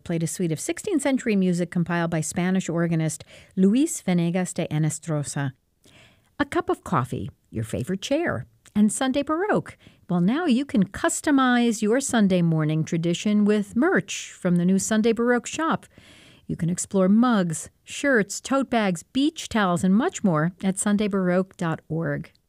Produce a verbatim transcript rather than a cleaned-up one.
played a suite of sixteenth century music compiled by Spanish organist Luis Venegas de Enestrosa. A cup of coffee, your favorite chair, and Sunday Baroque. Well, now you can customize your Sunday morning tradition with merch from the new Sunday Baroque shop. You can explore mugs, shirts, tote bags, beach towels, and much more at sunday baroque dot org.